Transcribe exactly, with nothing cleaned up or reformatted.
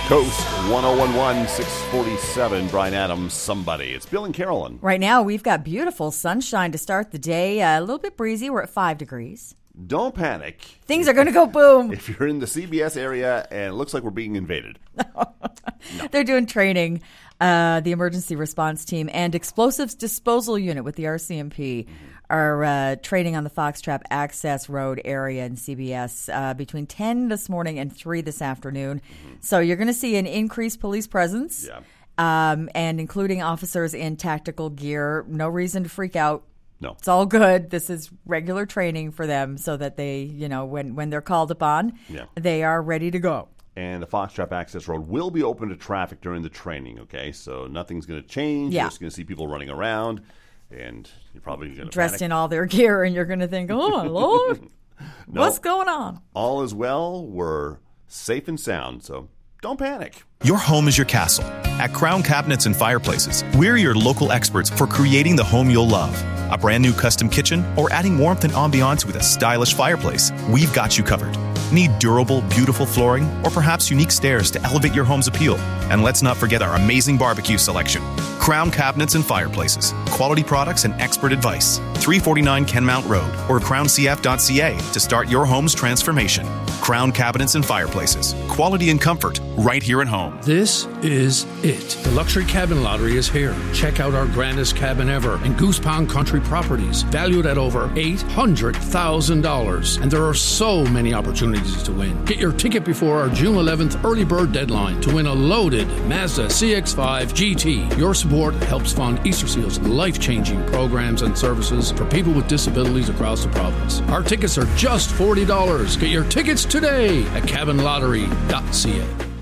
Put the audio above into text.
Coast one oh one one, six forty-seven, Brian Adams, Somebody. It's Bill and Carolyn. Right now, we've got beautiful sunshine to start the day. Uh, a little bit breezy. We're at five degrees. Don't panic. Things are going to go boom. If you're in the C B S area and it looks like we're being invaded. No. They're doing training, uh, the emergency response team and explosives disposal unit with the R C M P mm-hmm. are uh, training on the Foxtrap Access Road area in C B S uh, between ten this morning and three this afternoon. Mm-hmm. So you're going to see an increased police presence, yeah. um, and including officers in tactical gear. No reason to freak out. No. It's all good. This is regular training for them so that they, you know, when, when they're called upon, yeah. they are ready to go. And the Foxtrap Access Road will be open to traffic during the training, okay? So nothing's going to change. Yeah. You're just going to see people running around, and you're probably going to dressed panic. in all their gear, and you're going to think, oh, my Lord, no, what's going on? All is well. We're safe and sound, so don't panic. Your home is your castle. At Crown Cabinets and Fireplaces, we're your local experts for creating the home you'll love. A brand new custom kitchen or adding warmth and ambiance with a stylish fireplace, we've got you covered. Need durable, beautiful flooring or perhaps unique stairs to elevate your home's appeal? And let's not forget our amazing barbecue selection. Crown Cabinets and Fireplaces. Quality products and expert advice. three forty-nine Kenmount Road or crown c f dot c a to start your home's transformation. Crown Cabinets and Fireplaces. Quality and comfort right here at home. This is it. The Luxury Cabin Lottery is here. Check out our grandest cabin ever in Goose Pond Country Properties, valued at over eight hundred thousand dollars. And there are so many opportunities to win. Get your ticket before our June eleventh early bird deadline to win a loaded Mazda C X five G T. Your support helps fund Easter Seal's life-changing programs and services for people with disabilities across the province. Our tickets are just forty dollars. Get your tickets today at cabin lottery dot c a.